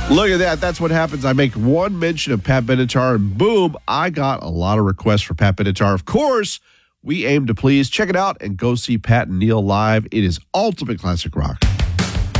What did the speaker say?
Look at that. That's what happens. I make one mention of Pat Benatar, and boom, I got a lot of requests for Pat Benatar. Of course, we aim to please. Check it out and go see Pat and Neil live. It is ultimate classic rock.